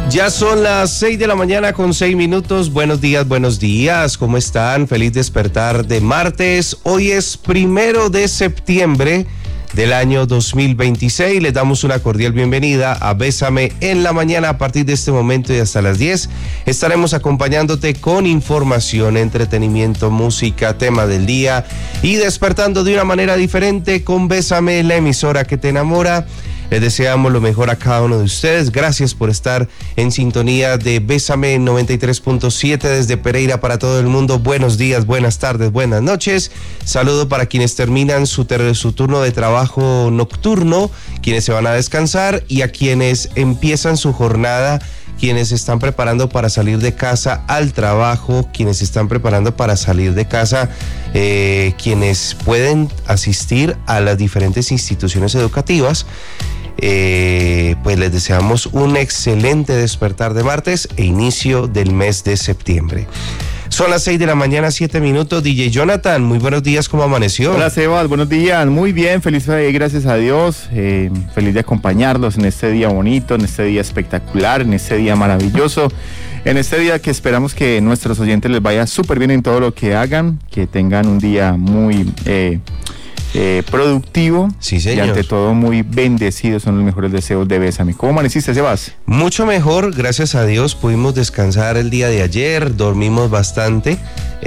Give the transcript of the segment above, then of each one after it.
Ya son las 6 de la mañana con 6 minutos. Buenos días. ¿Cómo están? Feliz despertar de martes. Hoy es 1 de septiembre del año 2026. Les damos una cordial bienvenida a Bésame en la Mañana. A partir de este momento y hasta las 10 estaremos acompañándote con información, entretenimiento, música, tema del día y despertando de una manera diferente con Bésame, la emisora que te enamora. Les deseamos lo mejor a cada uno de ustedes. Gracias por estar en sintonía de Bésame 93.7 desde Pereira para todo el mundo. Buenos días, buenas tardes, buenas noches. Saludo para quienes terminan su turno de trabajo nocturno, quienes se van a descansar y a quienes empiezan su jornada, quienes se están preparando para salir de casa al trabajo, quienes se están preparando para salir de casa, quienes pueden asistir a las diferentes instituciones educativas. Pues les deseamos un excelente despertar de martes e inicio del mes de septiembre. Son las 6 de la mañana, 7 minutos. DJ Jonathan, muy buenos días, ¿cómo amaneció? Hola Sebas, buenos días, muy bien, feliz gracias a Dios, feliz de acompañarlos en este día bonito, en este día espectacular, en este día maravilloso, en este día que esperamos que nuestros oyentes les vaya súper bien en todo lo que hagan, que tengan un día muy productivo, sí, señor, y ante todo muy bendecido. Son los mejores deseos de Bésame. ¿Cómo amaneciste, Sebas? Mucho mejor, gracias a Dios. Pudimos descansar el día de ayer, dormimos bastante.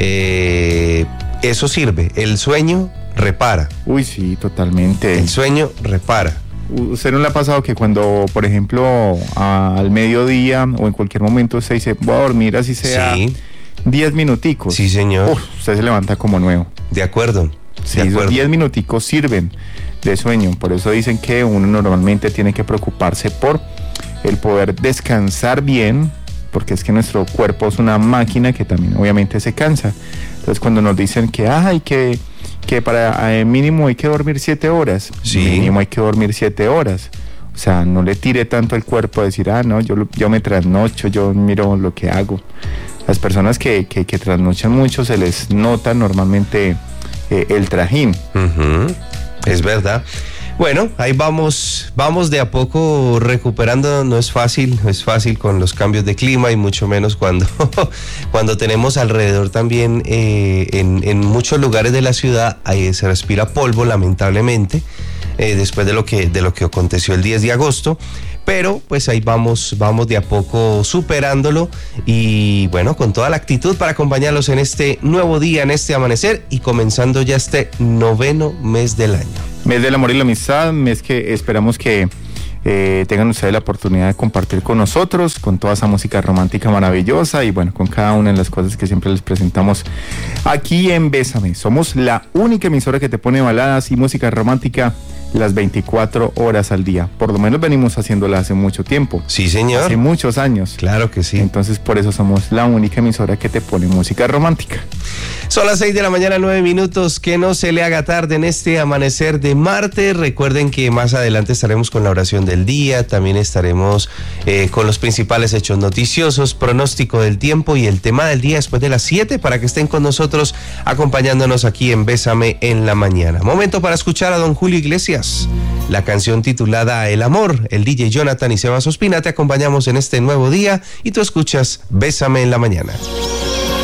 Eso sirve, el sueño repara. Uy, sí, totalmente. El sueño repara. ¿Usted no le ha pasado que cuando, por ejemplo, al mediodía o en cualquier momento usted dice, voy a dormir así sea 10 minuticos? Sí, señor. Usted se levanta como nuevo. De acuerdo. Sí, esos 10 minuticos sirven de sueño. Por eso dicen que uno normalmente tiene que preocuparse por el poder descansar bien, porque es que nuestro cuerpo es una máquina que también obviamente se cansa. Entonces cuando nos dicen que para mínimo hay que dormir 7 horas, sí, mínimo hay que dormir 7 horas. O sea, no le tire tanto el cuerpo a decir, no, yo me trasnocho, yo miro lo que hago. Las personas que trasnochan mucho se les nota normalmente el trajín. Es verdad. Bueno, ahí vamos de a poco recuperando. No es fácil con los cambios de clima y mucho menos cuando tenemos alrededor también en muchos lugares de la ciudad se respira polvo, lamentablemente, después de lo que aconteció el 10 de agosto. Pero pues ahí vamos de a poco superándolo y bueno, con toda la actitud para acompañarlos en este nuevo día, en este amanecer y comenzando ya este 9º mes del año. Mes del amor y la amistad, mes que esperamos que tengan ustedes la oportunidad de compartir con nosotros, con toda esa música romántica maravillosa y bueno, con cada una de las cosas que siempre les presentamos aquí en Bésame. Somos la única emisora que te pone baladas y música romántica las 24 horas al día. Por lo menos venimos haciéndola hace mucho tiempo. Sí, señor. Hace muchos años. Claro que sí. Entonces por eso somos la única emisora que te pone música romántica. Son las 6 de la mañana, 9 minutos. Que no se le haga tarde en este amanecer de martes. Recuerden que más adelante estaremos con la oración del día. También estaremos con los principales hechos noticiosos, pronóstico del tiempo y el tema del día después de las 7 para que estén con nosotros acompañándonos aquí en Bésame en la Mañana. Momento para escuchar a don Julio Iglesias. La canción titulada El Amor. El DJ Jonathan y Sebas Ospina te acompañamos en este nuevo día y tú escuchas Bésame en la Mañana.